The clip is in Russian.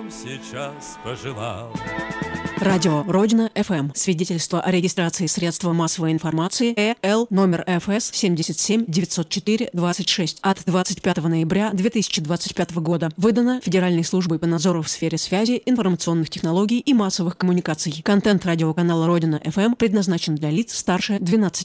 вам сейчас пожелал. Радио Родина ФМ. Свидетельство о регистрации средства массовой информации ЭЛ номер ФС 77 904 26 от 25 ноября 2025 года. Выдано Федеральной службой по надзору в сфере связи, информационных технологий и массовых коммуникаций. Контент радиоканала Родина ФМ предназначен для лиц старше 12